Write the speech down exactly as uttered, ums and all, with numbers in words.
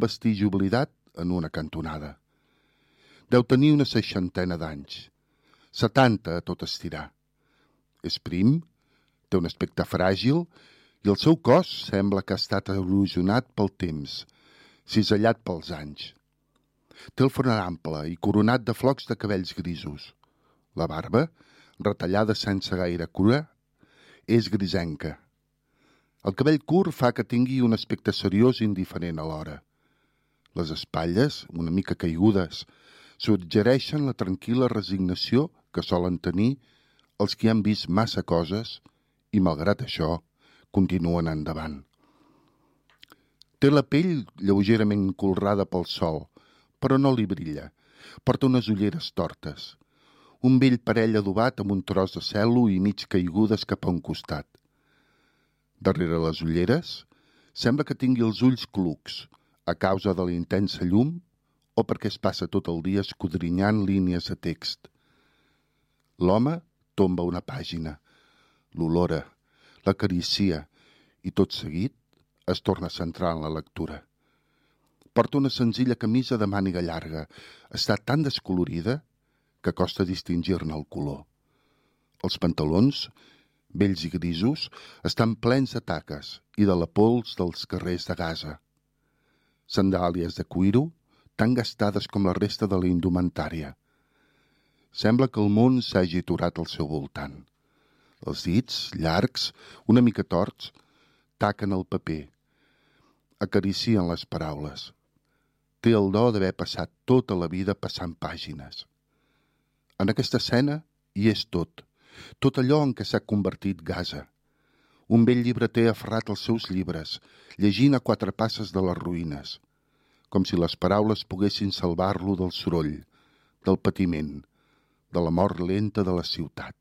vestigi oblidat en una cantonada. Deu tenir una seixantena d'anys, setanta a tot estirar. És prim, té un aspecte fràgil i el seu cos sembla que ha estat erosionat pel temps, cisellat pels anys. Té el front ample i coronat de flocs de cabells grisos. La barba, retallada sense gaire cura, és grisenca. El cabell curt fa que tingui un aspecte seriós i indiferent alhora. Les espatlles, una mica caigudes, suggereixen la tranquil·la resignació que solen tenir els que han vist massa coses i, malgrat això, continuen endavant. Té la pell lleugerament colrada pel sol, però no li brilla. Porta unes ulleres tortes. Un vell parell adobat amb un tros de cel·lo i mig caigudes cap a un costat. Darrere les ulleres, sembla que tingui els ulls clucs, a causa de la intensa llum o perquè es passa tot el dia escodrinyant línies de text. L'home tomba una pàgina, l'olora, l'acaricia i tot seguit es torna a centrar en la lectura. Porta una senzilla camisa de màniga llarga, està tan descolorida que costa distingir-ne el color. Els pantalons, vells i grisos, estan plens de taques i de la pols dels carrers de Gaza. Sandàlies de cuiro, tan gastades com la resta de la indumentària. Sembla que el món s'hagi aturat al seu voltant. Els dits, llargs, una mica torts, taquen el paper, acaricien les paraules. Té el do d'haver passat tota la vida passant pàgines. En aquesta escena hi és tot, tot allò en què s'ha convertit Gaza. Un vell llibreter aferrat als seus llibres, llegint a quatre passes de les ruïnes, com si les paraules poguessin salvar-lo del soroll, del patiment, de la mort lenta de la ciutat.